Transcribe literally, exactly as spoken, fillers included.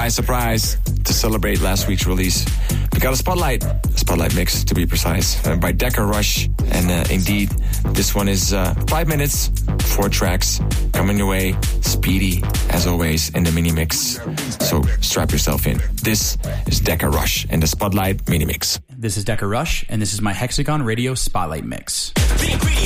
surprise, surprise, to celebrate last week's release. We got a Spotlight, a Spotlight mix to be precise, uh, by Decca Rush. And uh, indeed, this one is uh, five minutes, four tracks, coming your way, speedy, as always, in the mini mix. So strap yourself in. This is Decca Rush and the Spotlight mini mix. This is Decca Rush, and this is my Hexagon Radio Spotlight mix. The ingredients